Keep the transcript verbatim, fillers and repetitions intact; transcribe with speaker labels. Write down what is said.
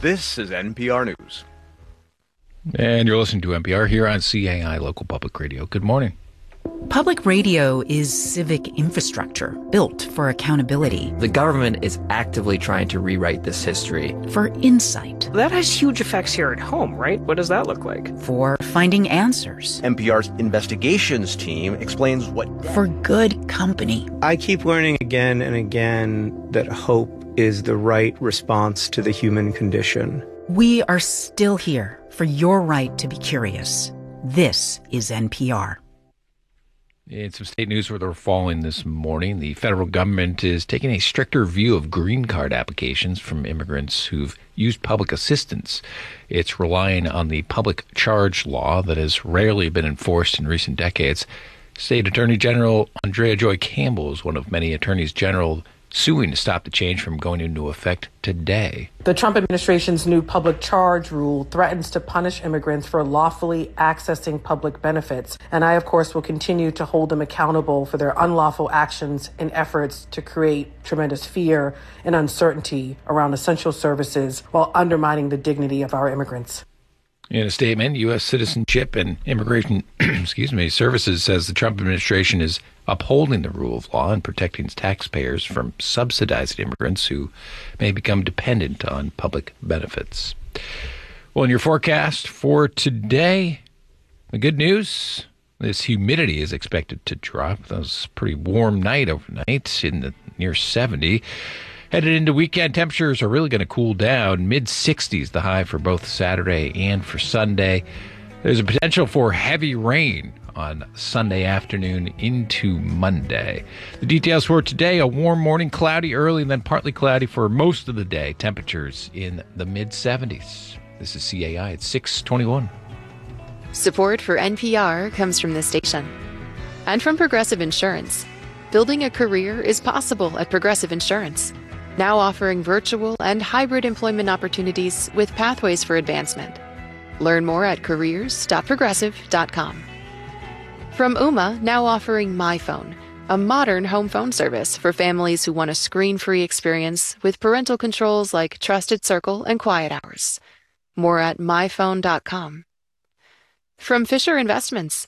Speaker 1: This is N P R News.
Speaker 2: And you're listening to N P R here on C A I Local Public Radio. Good morning.
Speaker 3: Public radio is civic infrastructure built for accountability.
Speaker 4: The government is actively trying to rewrite this history.
Speaker 3: For insight.
Speaker 5: That has huge effects here at home, right? What does that look like?
Speaker 3: For finding answers.
Speaker 1: N P R's investigations team explains what...
Speaker 3: For good company.
Speaker 6: I keep learning again and again that hope is the right response to the human condition.
Speaker 3: We are still here for your right to be curious. This is N P R.
Speaker 2: In some state news where they're falling this morning, the federal government is taking a stricter view of green card applications from immigrants who've used public assistance. It's relying on the public charge law that has rarely been enforced in recent decades. State Attorney General Andrea Joy Campbell is one of many attorneys general suing to stop the change from going into effect today.
Speaker 7: The Trump administration's new public charge rule threatens to punish immigrants for lawfully accessing public benefits. And I, of course, will continue to hold them accountable for their unlawful actions and efforts to create tremendous fear and uncertainty around essential services while undermining the dignity of our immigrants.
Speaker 2: In a statement, U S Citizenship and Immigration excuse me, Services says the Trump administration is upholding the rule of law and protecting taxpayers from subsidized immigrants who may become dependent on public benefits. Well, in your forecast for today, the good news, this humidity is expected to drop. That was a pretty warm night overnight in the near seventy. Headed into weekend, temperatures are really going to cool down. mid sixties, the high for both Saturday and for Sunday. There's a potential for heavy rain on Sunday afternoon into Monday. The details for today, a warm morning, cloudy early, and then partly cloudy for most of the day. Temperatures in the mid seventies. This is C A I at six twenty-one.
Speaker 8: Support for N P R comes from this station and from Progressive Insurance. Building a career is possible at Progressive Insurance. Now offering virtual and hybrid employment opportunities with pathways for advancement. Learn more at careers dot progressive dot com. From Ooma, now offering MyPhone, a modern home phone service for families who want a screen-free experience with parental controls like Trusted Circle and Quiet Hours. More at my phone dot com. From Fisher Investments,